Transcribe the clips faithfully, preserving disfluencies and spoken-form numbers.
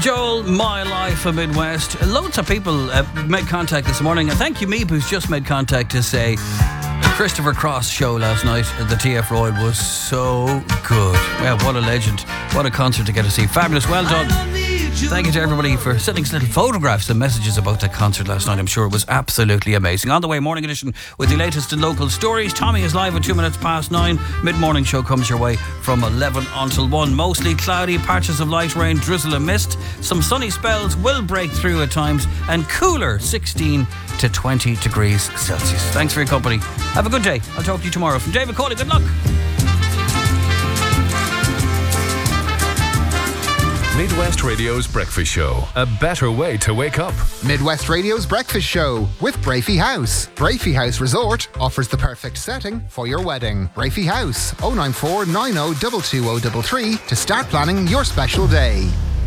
Joel, My Life of Midwest. Loads of people uh, made contact this morning. And thank you, Meep, who's just made contact to say Christopher Cross show last night at the T F Royal was so good. Yeah, what a legend. What a concert to get to see. Fabulous. Well done. Thank you to everybody for sending us little photographs and messages about that concert last night. I'm sure it was absolutely amazing. On the way, morning edition with the latest and local stories. Tommy is live at two minutes past nine. Mid-morning show comes your way from eleven until one. Mostly cloudy, patches of light rain, drizzle and mist. Some sunny spells will break through at times, and cooler, sixteen to twenty degrees Celsius. Thanks for your company. Have a good day. I'll talk to you tomorrow. From David Cawley, good luck. Midwest Radio's Breakfast Show. A better way to wake up. Midwest Radio's Breakfast Show with Brafey House. Brafey House Resort offers the perfect setting for your wedding. Brafey House, oh nine four nine oh two two oh three three to start planning your special day.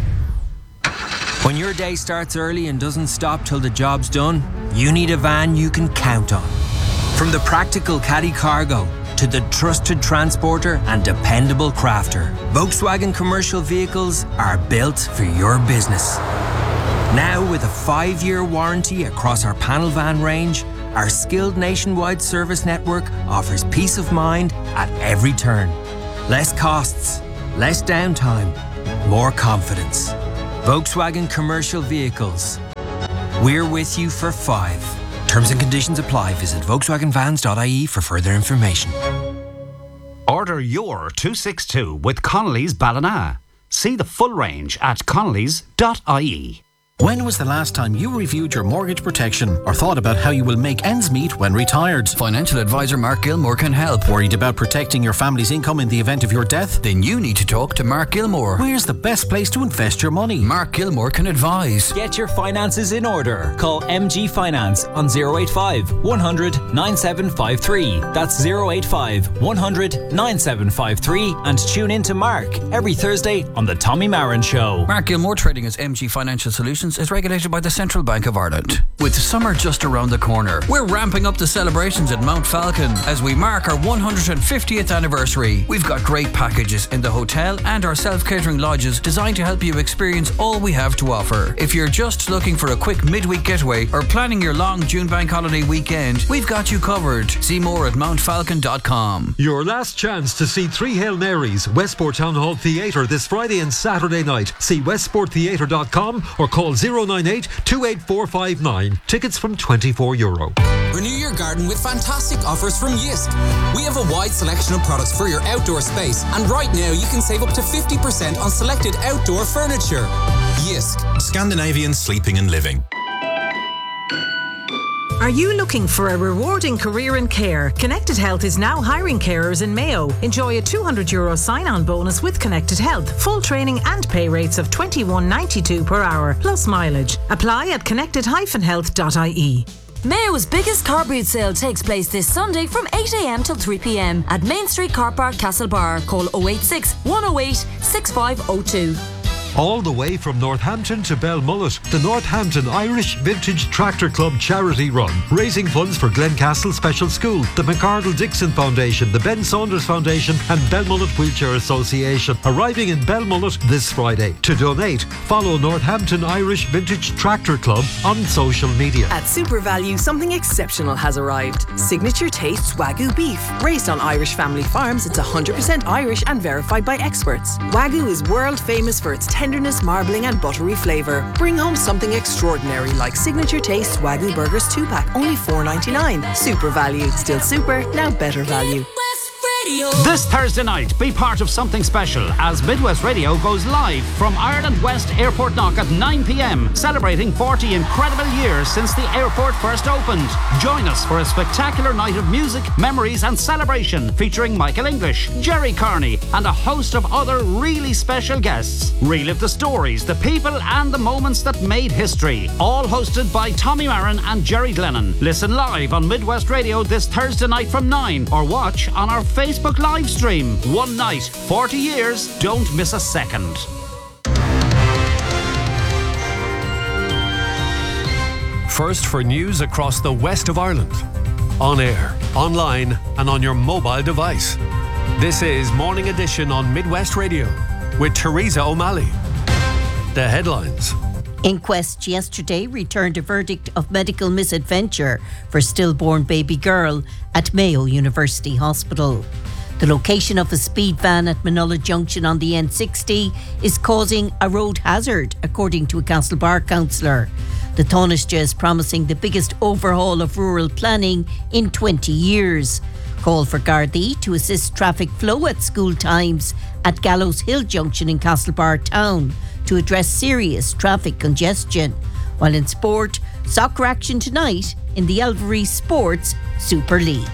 When your day starts early and doesn't stop till the job's done, you need a van you can count on. From the practical caddy cargo to the trusted transporter and dependable crafter, Volkswagen commercial vehicles are built for your business. Now with a five-year warranty across our panel van range, our skilled nationwide service network offers peace of mind at every turn. Less costs, less downtime, more confidence. Volkswagen commercial vehicles. We're with you for five. Terms and conditions apply. Visit volkswagen vans dot I E for further information. Order your two sixty-two with Connolly's Ballina. See the full range at connellys dot I E. When was the last time you reviewed your mortgage protection or thought about how you will make ends meet when retired? Financial advisor Mark Gilmore can help. Worried about protecting your family's income in the event of your death? Then you need to talk to Mark Gilmore. Where's the best place to invest your money? Mark Gilmore can advise. Get your finances in order. Call M G Finance on oh eight five, one hundred, nine seven five three. That's oh eight five, one hundred, nine seven five three. And tune in to Mark every Thursday on The Tommy Marin Show. Mark Gilmore, trading as M G Financial Solutions, is regulated by the Central Bank of Ireland. With summer just around the corner, we're ramping up the celebrations at Mount Falcon as we mark our one hundred fiftieth anniversary. We've got great packages in the hotel and our self-catering lodges designed to help you experience all we have to offer. If you're just looking for a quick midweek getaway or planning your long June bank holiday weekend, we've got you covered. See more at mount falcon dot com. Your last chance to see Three Hail Marys, Westport Town Hall Theatre this Friday and Saturday night. See westport theatre dot com or call oh nine eight, two eight four five nine. Tickets from twenty-four euro. Renew your garden with fantastic offers from Jysk. We have a wide selection of products for your outdoor space, and right now you can save up to fifty percent on selected outdoor furniture. Jysk. Scandinavian sleeping and living. Are you looking for a rewarding career in care? Connected Health is now hiring carers in Mayo. Enjoy a two hundred euro sign-on bonus with Connected Health. Full training and pay rates of twenty-one ninety-two per hour, plus mileage. Apply at connected dash health dot I E. Mayo's biggest car boot sale takes place this Sunday from eight a m till three p m at Main Street Car Park, Castlebar. Call oh eight six, one oh eight, six five oh two. All the way from Northampton to Belmullet, the Northampton Irish Vintage Tractor Club charity run, raising funds for Glencastle Special School, the McArdle Dixon Foundation, the Ben Saunders Foundation and Belmullet Wheelchair Association, arriving in Belmullet this Friday. To donate, follow Northampton Irish Vintage Tractor Club on social media. At Super Value, something exceptional has arrived. Signature Tastes Wagyu beef. Raised on Irish family farms, it's one hundred percent Irish and verified by experts. Wagyu is world famous for its tenderness, marbling and buttery flavour. Bring home something extraordinary like Signature Taste Wagyu Burgers two pack, only four ninety-nine. Super Value. Still super, now better value. This Thursday night, be part of something special as Midwest Radio goes live from Ireland West Airport Knock at nine p m, celebrating forty incredible years since the airport first opened. Join us for a spectacular night of music, memories and celebration featuring Michael English, Jerry Carney and a host of other really special guests. Relive the stories, the people and the moments that made history. All hosted by Tommy Marin and Jerry Glennon. Listen live on Midwest Radio this Thursday night from nine or watch on our Facebook Facebook live stream. One night, forty years, don't miss a second. First for news across the west of Ireland. On air, online and on your mobile device. This is Morning Edition on Midwest Radio with Teresa O'Malley. the headlines. Inquest yesterday returned a verdict of medical misadventure for stillborn baby girl at Mayo University Hospital. The location of a speed van at Manola Junction on the N sixty is causing a road hazard, according to a Castlebar councillor. The Taoiseach is promising the biggest overhaul of rural planning in twenty years. Call for Gardaí to assist traffic flow at school times at Gallows Hill Junction in Castlebar Town to address serious traffic congestion. While in sport, soccer action tonight in the Elvery Sports Super League.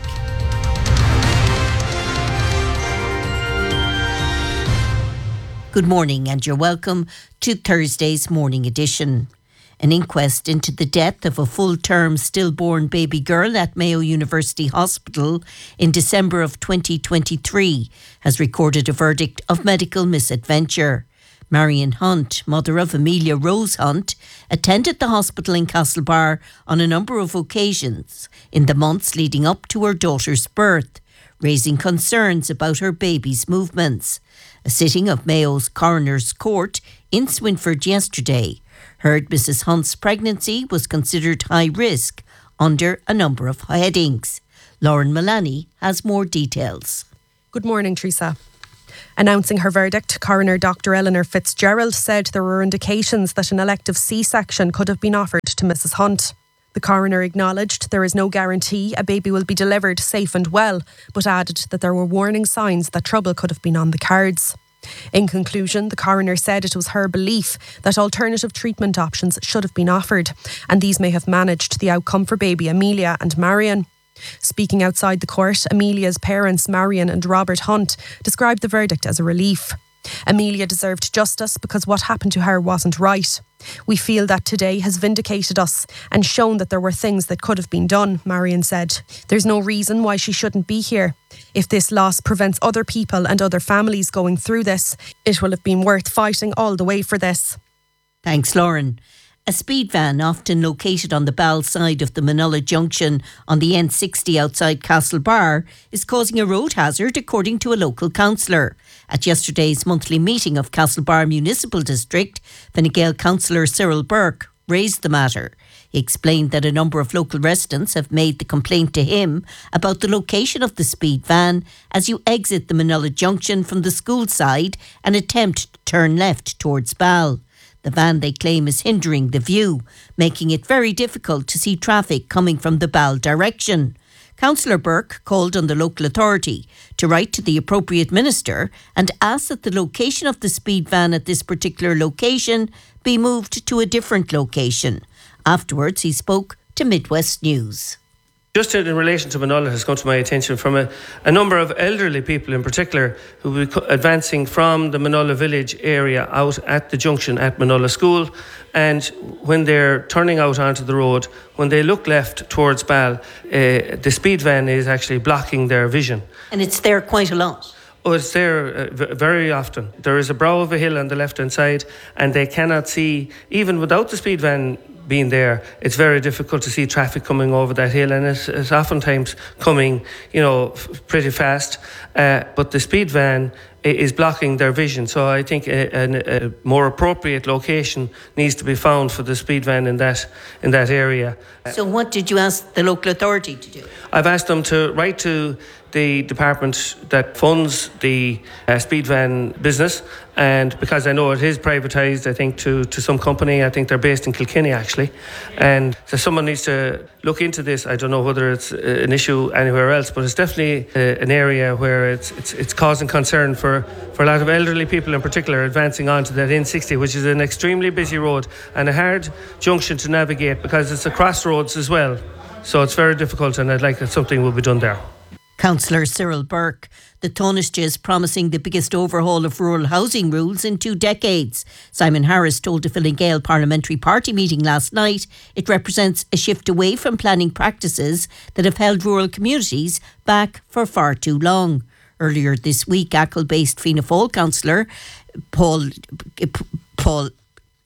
Good morning and you're welcome to Thursday's morning edition. An inquest into the death of a full-term stillborn baby girl at Mayo University Hospital in December of twenty twenty-three has recorded a verdict of medical misadventure. Marion Hunt, mother of Amelia Rose Hunt, attended the hospital in Castlebar on a number of occasions in the months leading up to her daughter's birth, raising concerns about her baby's movements. A sitting of Mayo's Coroner's Court in Swinford yesterday heard Missus Hunt's pregnancy was considered high risk under a number of headings. Lauren Mullaney has more details. Good morning, Teresa. Announcing her verdict, Coroner Doctor Eleanor Fitzgerald said there were indications that an elective C-section could have been offered to Missus Hunt. The coroner acknowledged there is no guarantee a baby will be delivered safe and well, but added that there were warning signs that trouble could have been on the cards. In conclusion, the coroner said it was her belief that alternative treatment options should have been offered, and these may have managed the outcome for baby Amelia and Marion. Speaking outside the court, Amelia's parents, Marion and Robert Hunt, described the verdict as a relief. Amelia deserved justice because what happened to her wasn't right. We feel that today has vindicated us and shown that there were things that could have been done, Marion said. There's no reason why she shouldn't be here. If this loss prevents other people and other families going through this, it will have been worth fighting all the way for this. Thanks, Lauren. A speed van, often located on the Ball side of the Manola Junction on the N sixty outside Castlebar, is causing a road hazard, according to a local councillor. At yesterday's monthly meeting of Castlebar Municipal District, Fine Gael councillor Cyril Burke raised the matter. He explained that a number of local residents have made the complaint to him about the location of the speed van as you exit the Manola Junction from the school side and attempt to turn left towards Ball. The van, they claim, is hindering the view, making it very difficult to see traffic coming from the Ball direction. Councillor Burke called on the local authority to write to the appropriate minister and ask that the location of the speed van at this particular location be moved to a different location. Afterwards, he spoke to Midwest News. Just in relation to Manola has come to my attention from a, a number of elderly people in particular who will be advancing from the Manola village area out at the junction at Manola School, and when they're turning out onto the road, when they look left towards Ball, uh, the speed van is actually blocking their vision. And it's there quite a lot. Oh, it's there uh, v- very often. There is a brow of a hill on the left-hand side, and they cannot see, even without the speed van being there, it's very difficult to see traffic coming over that hill, and it's, it's oftentimes coming, you know, f- pretty fast. Uh, but the speed van is blocking their vision, so I think a, a, a more appropriate location needs to be found for the speed van in that in that area. So, what did you ask the local authority to do? I've asked them to write to the department that funds the uh, speed van business, and because I know it is privatised, I think to, to some company. I think they're based in Kilkenny actually, and so someone needs to look into this. I don't know whether it's uh, an issue anywhere else, but it's definitely uh, an area where it's it's it's causing concern for, for a lot of elderly people in particular advancing onto that N sixty, which is an extremely busy road and a hard junction to navigate because it's a crossroads as well. So it's very difficult, and I'd like that something will be done there. Councillor Cyril Burke. The Taoiseach is promising the biggest overhaul of rural housing rules in two decades. Simon Harris told a Fine Gael Parliamentary Party meeting last night it represents a shift away from planning practices that have held rural communities back for far too long. Earlier this week, Achill-based Fianna Fáil councillor Paul Paul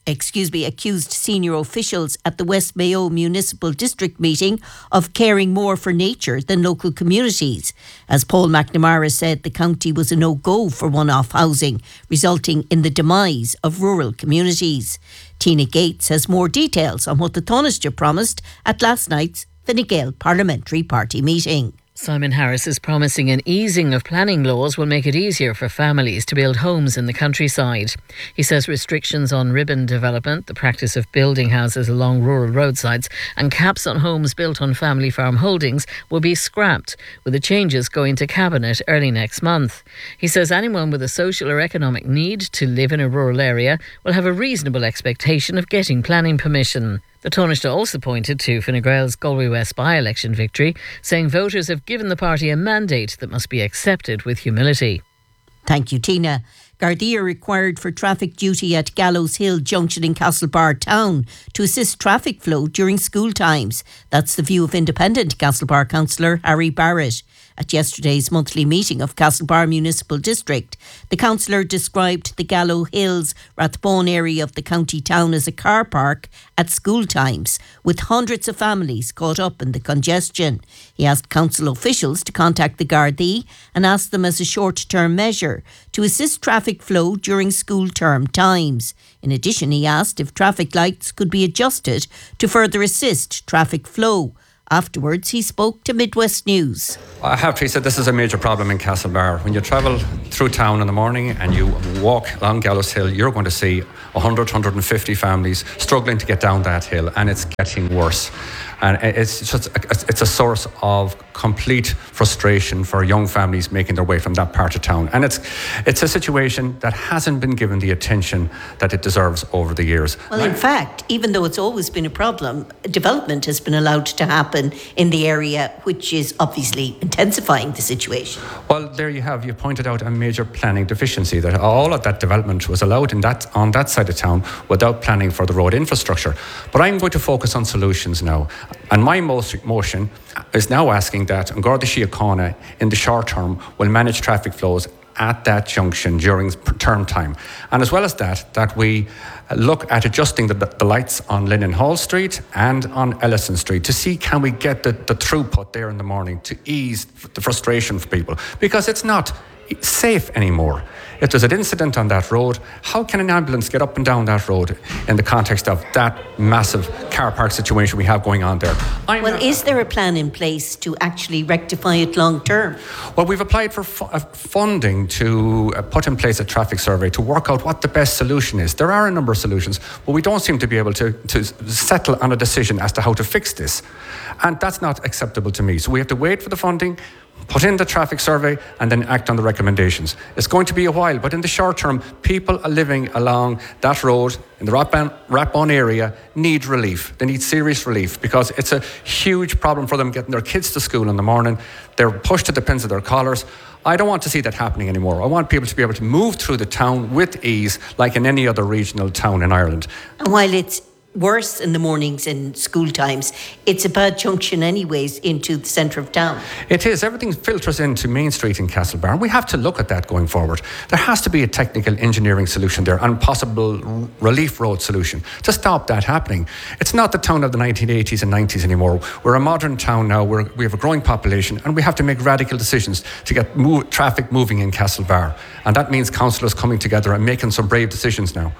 excuse me, accused senior officials at the West Mayo Municipal District meeting of caring more for nature than local communities. As Paul McNamara said, the county was a no-go for one-off housing, resulting in the demise of rural communities. Tina Gates has more details on what the Taoiseach promised at last night's Fine Gael Parliamentary Party meeting. Simon Harris is promising an easing of planning laws will make it easier for families to build homes in the countryside. He says restrictions on ribbon development, the practice of building houses along rural roadsides, and caps on homes built on family farm holdings will be scrapped, with the changes going to Cabinet early next month. He says anyone with a social or economic need to live in a rural area will have a reasonable expectation of getting planning permission. The Taoiseach also pointed to Fine Gael's Galway West by-election victory, saying voters have given the party a mandate that must be accepted with humility. Thank you, Tina. Gardaí are required for traffic duty at Gallows Hill Junction in Castlebar town to assist traffic flow during school times. That's the view of independent Castlebar councillor Harry Barrett. At yesterday's monthly meeting of Castlebar Municipal District, the councillor described the Gallow Hills Rathbone area of the county town as a car park at school times, with hundreds of families caught up in the congestion. He asked council officials to contact the Gardaí and ask them as a short-term measure to assist traffic flow during school term times. In addition, he asked if traffic lights could be adjusted to further assist traffic flow. Afterwards, he spoke to Midwest News. I have to say this is a major problem in Castlebar. When you travel through town in the morning and you walk along Gallows Hill, you're going to see one hundred, one hundred fifty families struggling to get down that hill, and it's getting worse. And it's just it's a source of complete frustration for young families making their way from that part of town. And it's it's a situation that hasn't been given the attention that it deserves over the years. Well, in fact, even though it's always been a problem, development has been allowed to happen in the area, which is obviously intensifying the situation. Well, there you have, you pointed out a major planning deficiency, that all of that development was allowed in that on that side of town without planning for the road infrastructure. But I'm going to focus on solutions now. And my motion is now asking that Garda Síochána in the short term will manage traffic flows at that junction during term time. And as well as that, that we look at adjusting the, the lights on Lennon Hall Street and on Ellison Street to see can we get the, the throughput there in the morning to ease the frustration for people. Because it's not safe anymore. If there's an incident on that road, how can an ambulance get up and down that road in the context of that massive car park situation we have going on there? I'm well, is there a plan in place to actually rectify it long term? Well, we've applied for fu- uh, funding to uh, put in place a traffic survey to work out what the best solution is. There are a number of solutions, but we don't seem to be able to, to settle on a decision as to how to fix this. And that's not acceptable to me. So we have to wait for the funding, put in the traffic survey, and then act on the recommendations. It's going to be a while, but in the short term, people are living along that road in the Rathbone area need relief. They need serious relief because it's a huge problem for them getting their kids to school in the morning. They're pushed to the pins of their collars. I don't want to see that happening anymore. I want people to be able to move through the town with ease like in any other regional town in Ireland. And while it's worse in the mornings in school times, it's a bad junction anyways into the centre of town. It is. Everything filters into Main Street in Castlebar, and we have to look at that going forward. There has to be a technical engineering solution there and possible relief road solution to stop that happening. It's not the town of the nineteen eighties and nineties anymore. We're a modern town now. We're, we have a growing population, and we have to make radical decisions to get move, traffic moving in Castlebar. And that means councillors coming together and making some brave decisions now.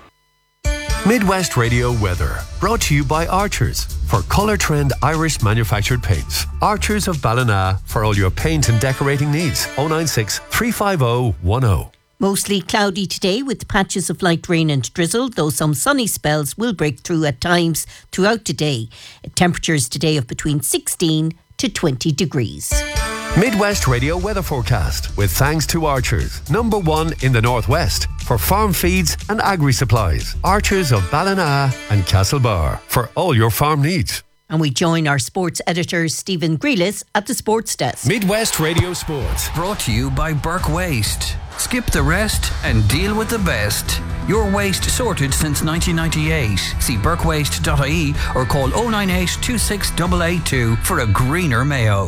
Midwest Radio Weather, brought to you by Archers for Colour Trend Irish manufactured paints. Archers of Ballina for all your paint and decorating needs. oh nine six, three five oh, one oh. Mostly cloudy today with patches of light rain and drizzle, though some sunny spells will break through at times throughout the day. Temperatures today of between sixteen to twenty degrees. Midwest Radio Weather Forecast with thanks to Archers, number one in the Northwest for farm feeds and agri-supplies. Archers of Ballina and Castlebar for all your farm needs. And we join our sports editor Stephen Grealis at the sports desk. Midwest Radio Sports. Brought to you by Burke Waste. Skip the rest and deal with the best. Your waste sorted since nineteen ninety-eight. See burke waste dot I E or call oh nine eight, two six eight eight two for a greener Mayo.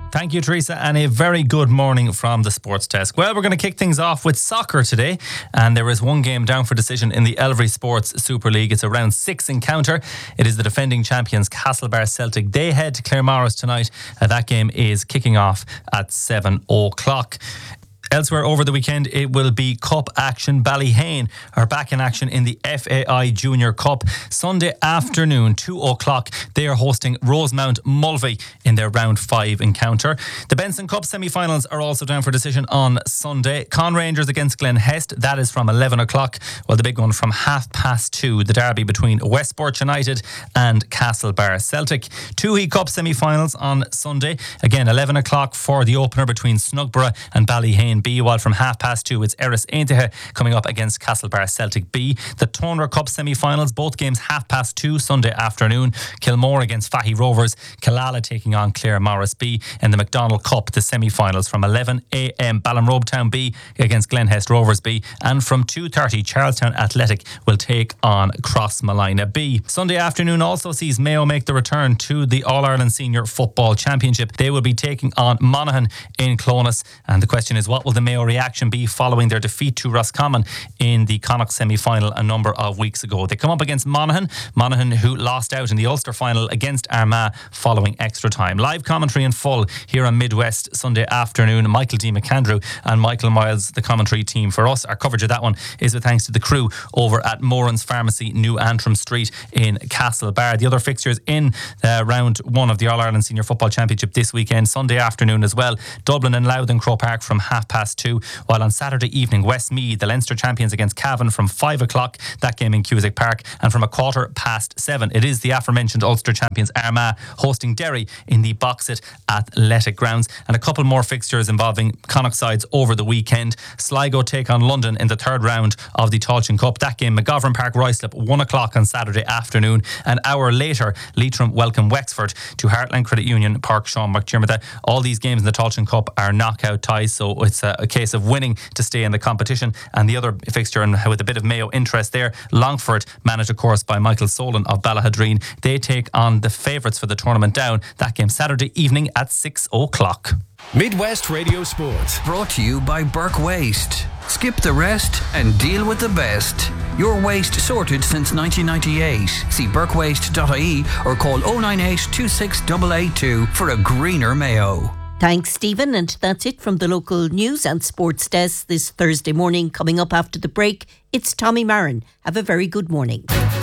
Thank you, Teresa, and a very good morning from the Sports Desk. Well, we're going to kick things off with soccer today, and there is one game down for decision in the Elvery Sports Super League. It's a round six encounter. It is the defending champions Castlebar Celtic. They head to Claremorris tonight. Uh, that game is kicking off at seven o'clock. Elsewhere over the weekend, it will be Cup action. Ballyhane are back in action in the F A I Junior Cup. Sunday afternoon, two o'clock, they are hosting Rosemount Mulvey in their round five encounter. The Benson Cup semi-finals are also down for decision on Sunday. Con Rangers against Glen Hest, that is from eleven o'clock, while the big one from half past two, the derby between Westport United and Castlebar Celtic. Toohey Cup semi-finals on Sunday, again eleven o'clock for the opener between Snugborough and Ballyhane B, while from half past two it's Erris Aintahe coming up against Castlebar Celtic B. The Tonra Cup semi-finals, both games half past two Sunday afternoon. Kilmore against Fahy Rovers, Killala taking on Claremorris B, and the McDonald Cup, the semi-finals from eleven a.m. Ballinrobe Town B against Glenhest Rovers B, and from two thirty Charlestown Athletic will take on Crossmalina B. Sunday afternoon also sees Mayo make the return to the All-Ireland Senior Football Championship. They will be taking on Monaghan in Clones, and the question is, what will the Mayo reaction be following their defeat to Roscommon in the Connacht semi-final a number of weeks ago? They come up against Monaghan, Monaghan who lost out in the Ulster final against Armagh following extra time. Live commentary in full here on Midwest Sunday afternoon. Michael D. McAndrew and Michael Miles, the commentary team for us. Our coverage of that one is with thanks to the crew over at Moran's Pharmacy, New Antrim Street in Castlebar. The other fixtures in uh, round one of the All-Ireland Senior Football Championship this weekend, Sunday afternoon as well. Dublin and Louth and Croke Park from half past two, while on Saturday evening Westmeath, the Leinster champions against Cavan from five o'clock, that game in Cusack Park, and from a quarter past seven it is the aforementioned Ulster champions Armagh hosting Derry in the Boxit Athletic Grounds. And a couple more fixtures involving Connacht sides over the weekend. Sligo take on London in the third round of the Tailteann Cup. That game McGovern Park Ruislip one o'clock on Saturday afternoon. An hour later Leitrim welcome Wexford to Heartland Credit Union Park Sean McDermott. All these games in the Tailteann Cup are knockout ties, so it's a, a case of winning to stay in the competition. And the other fixture, and with a bit of Mayo interest there, Longford, managed of course by Michael Solon of Ballahadreen, they take on the favourites for the tournament Down. That game Saturday evening at six o'clock. Midwest Radio Sports, brought to you by Burke Waste. Skip the rest and deal with the best. Your waste sorted since nineteen ninety-eight. See burke waste dot I E or call oh nine eight, two six eight eight two for a greener Mayo. Thanks, Stephen. And that's it from the local news and sports desk this Thursday morning. Coming up after the break, it's Tommy Marin. Have a very good morning.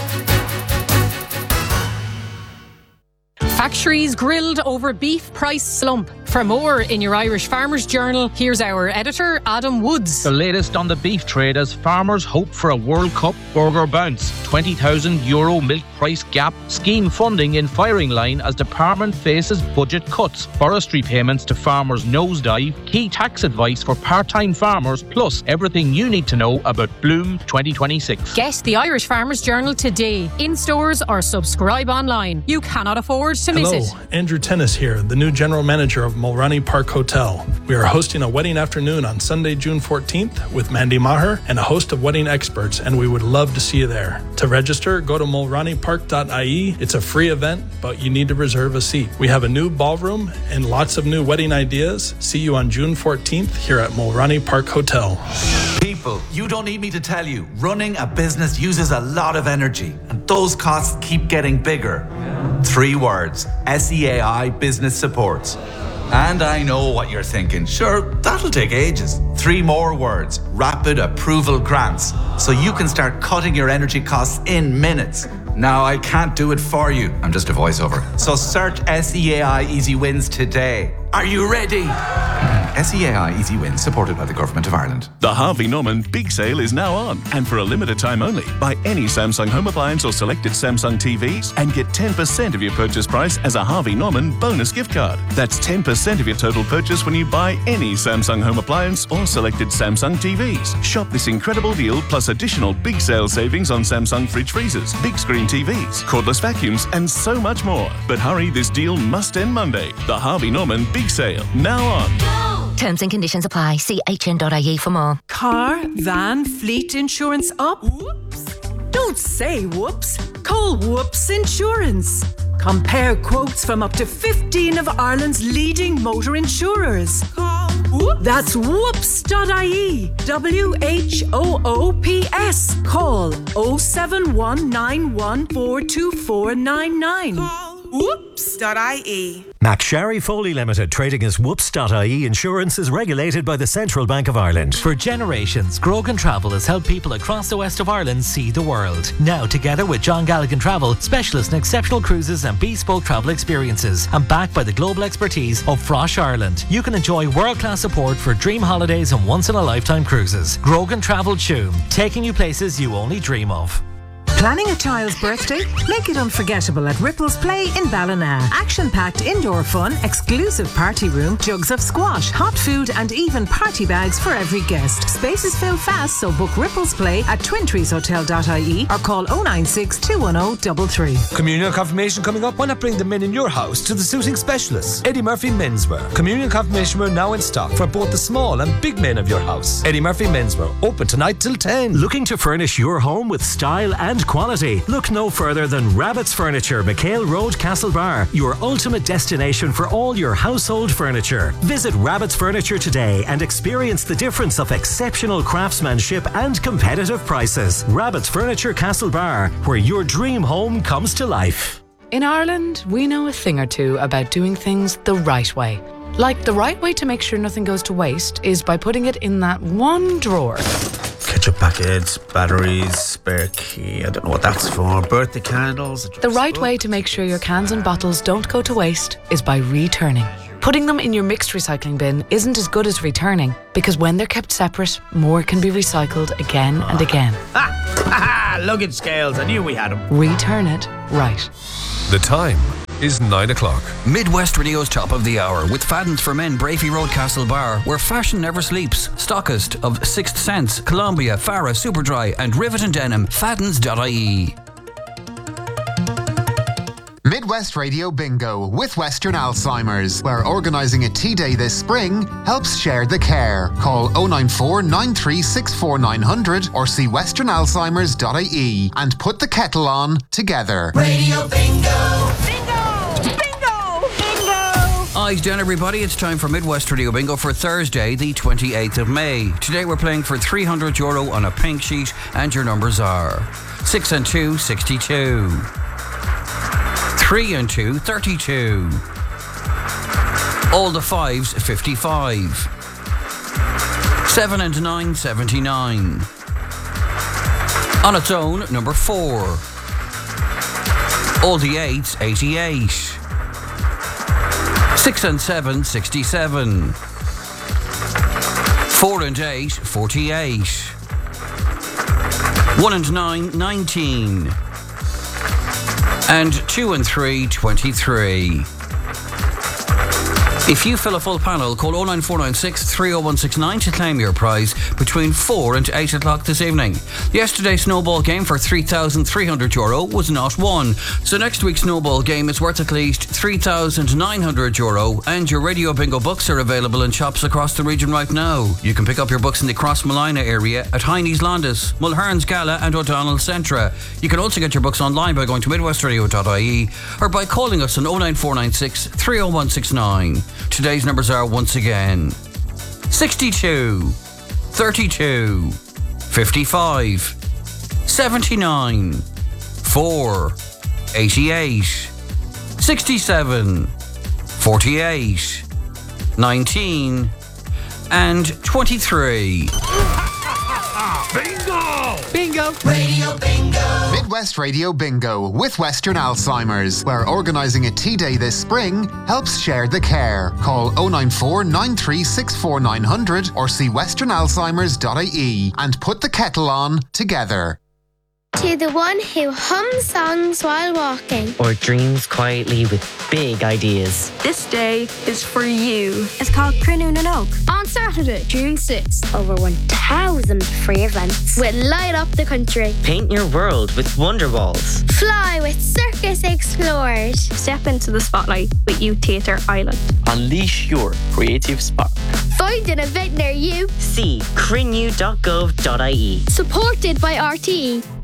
Factories grilled over beef price slump. For more in your Irish Farmers Journal, here's our editor, Adam Woods. The latest on the beef trade as farmers hope for a World Cup burger bounce. twenty thousand euro milk price gap. Scheme funding in firing line as department faces budget cuts. Forestry payments to farmers nosedive. Key tax advice for part-time farmers. Plus everything you need to know about Bloom twenty twenty-six. Get the Irish Farmers Journal today. In stores or subscribe online. You cannot afford to miss Hello, it. Andrew Tennis here, the new general manager of Mulroney Park Hotel. We are hosting a wedding afternoon on Sunday, June fourteenth with Mandy Maher and a host of wedding experts, and we would love to see you there. To register, go to mulroney park dot I E. It's a free event, but you need to reserve a seat. We have a new ballroom and lots of new wedding ideas. See you on June fourteenth here at Mulroney Park Hotel. People, you don't need me to tell you, running a business uses a lot of energy, and those costs keep getting bigger. Three words: S E A I Business Supports. And I know what you're thinking. Sure, that'll take ages. Three more words: Rapid Approval Grants. So you can start cutting your energy costs in minutes. Now, I can't do it for you. I'm just a voiceover. So search S E A I Easy Wins today. Are you ready? S E A I Easy Wins, supported by the Government of Ireland. The Harvey Norman Big Sale is now on, and for a limited time only. Buy any Samsung home appliance or selected Samsung T Vs and get ten percent of your purchase price as a Harvey Norman bonus gift card. That's ten percent of your total purchase when you buy any Samsung home appliance or selected Samsung T Vs. Shop this incredible deal plus additional big sale savings on Samsung fridge freezers, big screen T Vs, cordless vacuums, and so much more. But hurry, this deal must end Monday. The Harvey Norman Big Sale, now on. Terms and conditions apply. See H N dot I E for more. Car, van, fleet insurance up? Whoops. Don't say whoops. Call Whoops Insurance. Compare quotes from up to fifteen of Ireland's leading motor insurers. Call Whoops. That's whoops dot I E. W H O O P S. Call oh seven one nine one four two four nine nine. Call whoops dot I E. McSherry Foley Limited, trading as whoops dot I E Insurance, is regulated by the Central Bank of Ireland. For generations, Grogan Travel has helped people across the west of Ireland see the world. Now, together with John Galligan Travel, specialists in exceptional cruises and bespoke travel experiences, and backed by the global expertise of Frosh Ireland, you can enjoy world-class support for dream holidays and once-in-a-lifetime cruises. Grogan Travel Tuam, taking you places you only dream of. Planning a child's birthday? Make it unforgettable at Ripples Play in Ballina. Action-packed indoor fun, exclusive party room, jugs of squash, hot food and even party bags for every guest. Spaces fill fast, so book Ripples Play at twin trees hotel dot I E or call oh nine six, two one oh, three three. Communion confirmation coming up. Why not bring the men in your house to the suiting specialists? Eddie Murphy Menswear. Communion confirmation wear now in stock for both the small and big men of your house. Eddie Murphy Menswear, open tonight till ten. Looking to furnish your home with style and quality? Look no further than Rabbit's Furniture, McHale Road, Castlebar, your ultimate destination for all your household furniture. Visit Rabbit's Furniture today and experience the difference of exceptional craftsmanship and competitive prices. Rabbit's Furniture, Castlebar, where your dream home comes to life. In Ireland, we know a thing or two about doing things the right way. Like the right way to make sure nothing goes to waste is by putting it in that one drawer. Ketchup packets, batteries, spare key, I don't know what that's for, birthday candles. The right way to make sure your cans and bottles don't go to waste is by returning. Putting them in your mixed recycling bin isn't as good as returning, because when they're kept separate, more can be recycled again and again. Ah! Ha! Luggage scales, I knew we had them. Return it right. The time is nine o'clock. Midwest Radio's top of the hour with Fadden's for Men, Brafey Road, Castlebar, where fashion never sleeps. Stockist of Sixth Sense, Columbia, Farah, Superdry, and Rivet and Denim. Faddens dot I E. Midwest Radio Bingo with Western Alzheimer's, where organising a tea day this spring helps share the care. Call oh nine four, nine three six four, nine hundred or see western alzheimers dot I E and put the kettle on together. Radio Bingo! Eyes down, everybody. It's time for Midwest Radio Bingo for Thursday, the twenty-eighth of May. Today we're playing for three hundred euro on a pink sheet, and your numbers are six and two, sixty-two. three and two, thirty-two. All the fives, fifty-five. seven and nine, seventy-nine. On its own, number four. All the eights, eighty-eight. Six and seven, sixty-seven. Four and eight, forty-eight. One and nine, nineteen. And two and three, twenty-three. If you fill a full panel, call oh nine four nine six, three oh one six nine to claim your prize between four and eight o'clock this evening. Yesterday's snowball game for three thousand three hundred euro was not won. So next week's snowball game is worth at least three thousand nine hundred euro, and your Radio Bingo books are available in shops across the region right now. You can pick up your books in the Crossmolina area at Heine's Landis, Mulherns Gala and O'Donnell Centra. You can also get your books online by going to midwest radio dot I E or by calling us on oh nine four nine six, three oh one six nine. Today's numbers are once again sixty-two, thirty-two, fifty-five, seventy-nine, four, eighty-eight, sixty-seven, forty-eight, nineteen, and twenty-three. Bingo! Bingo! Radio Bingo! Midwest Radio Bingo with Western Alzheimer's, where organising a tea day this spring helps share the care. Call oh nine four, nine three six four, nine hundred or see western alzheimers dot I E and put the kettle on together. To the one who hums songs while walking, or dreams quietly with big ideas. this day is for you. It's called Crinnoon and Oak. On Saturday, June sixth, over one thousand free events will light up the country. Paint your world with Wonder Walls. Fly with Circus Explorers. Step into the spotlight with Youth Theatre Island. Unleash your creative spark. Find an event near you. See crinnew dot gov dot I E. Supported by R T E.